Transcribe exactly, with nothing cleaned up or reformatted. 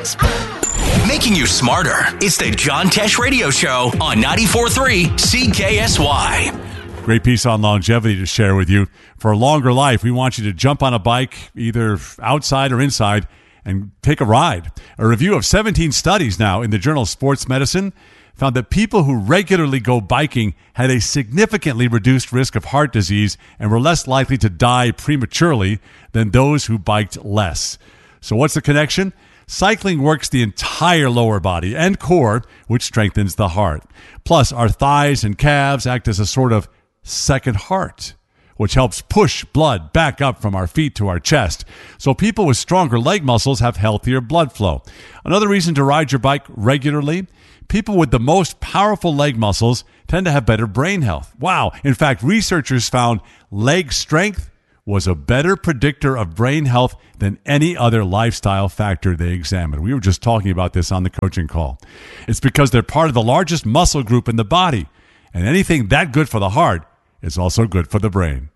Making you smarter. It's the John Tesh Radio Show on ninety-four point three C K S Y. Great piece on longevity to share with you. For a longer life, we want you to jump on a bike, either outside or inside, and take a ride. A review of seventeen studies now in the journal Sports Medicine found that people who regularly go biking had a significantly reduced risk of heart disease and were less likely to die prematurely than those who biked less. So what's the connection? Cycling works the entire lower body and core, which strengthens the heart. Plus, our thighs and calves act as a sort of second heart, which helps push blood back up from our feet to our chest. So people with stronger leg muscles have healthier blood flow. Another reason to ride your bike regularly: people with the most powerful leg muscles tend to have better brain health. Wow. In fact, researchers found leg strength was a better predictor of brain health than any other lifestyle factor they examined. We were just talking about this on the coaching call. It's because they're part of the largest muscle group in the body, and anything that good for the heart is also good for the brain.